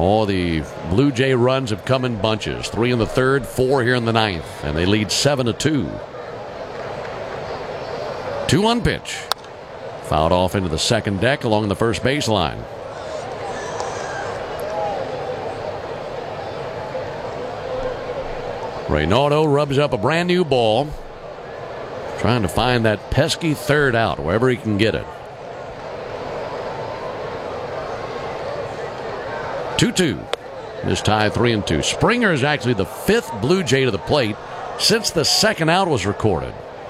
All the Blue Jay runs have come in bunches. 3 in the third, 4 here in the ninth, and they lead 7-2. 2-1 pitch. Fouled off into the second deck along the first baseline. Reynaldo rubs up a brand new ball, trying to find that pesky third out wherever he can get it. 2-2. This tie 3-2. Springer is actually the 5th Blue Jay to the plate since the second out was recorded.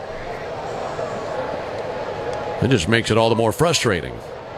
It just makes it all the more frustrating.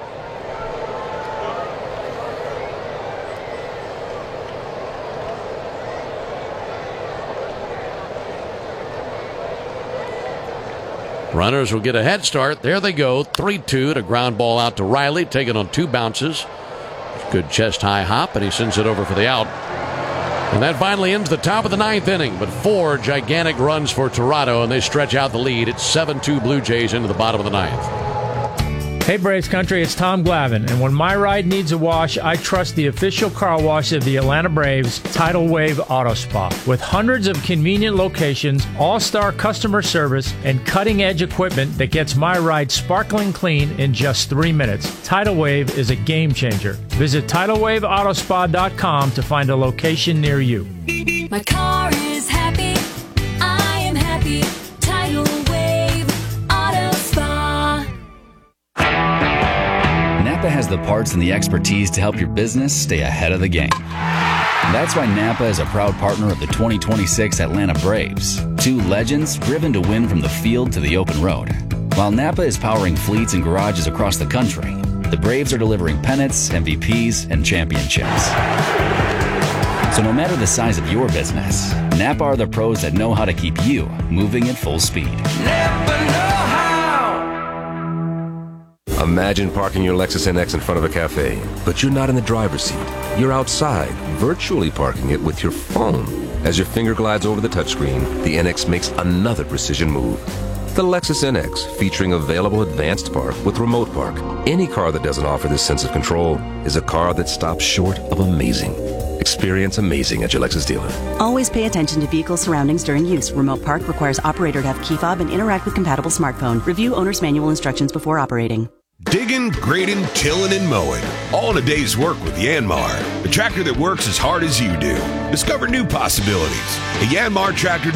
Runners will get a head start. There they go. 3-2 to ground ball out to Riley, taken on 2 bounces. Good chest high hop, and he sends it over for the out. And that finally ends the top of the ninth inning. But 4 gigantic runs for Toronto, and they stretch out the lead. It's 7-2 Blue Jays into the bottom of the ninth. Hey Braves Country, it's Tom Glavine, and when my ride needs a wash, I trust the official car wash of the Atlanta Braves, Tidal Wave Auto Spa. With hundreds of convenient locations, all-star customer service, and cutting-edge equipment that gets my ride sparkling clean in just 3 minutes, Tidal Wave is a game changer. Visit TidalWaveAutospa.com to find a location near you. My car is happy, I am happy, Tidal Wave Auto Spa. Napa has the parts and the expertise to help your business stay ahead of the game. That's why Napa is a proud partner of the 2026 Atlanta Braves, 2 legends driven to win from the field to the open road. While Napa is powering fleets and garages across the country, the Braves are delivering pennants, MVPs, and championships. So no matter the size of your business, Napa are the pros that know how to keep you moving at full speed. Napa know how. Imagine parking your Lexus NX in front of a cafe, but you're not in the driver's seat. You're outside, virtually parking it with your phone. As your finger glides over the touchscreen, the NX makes another precision move. The Lexus NX, featuring available advanced park with remote park. Any car that doesn't offer this sense of control is a car that stops short of amazing. Experience amazing at your Lexus dealer. Always pay attention to vehicle surroundings during use. Remote park requires operator to have key fob and interact with compatible smartphone. Review owner's manual instructions before operating. Digging, grading, tilling, and mowing. All in a day's work with Yanmar. A tractor that works as hard as you do. Discover new possibilities at yanmartractor.com.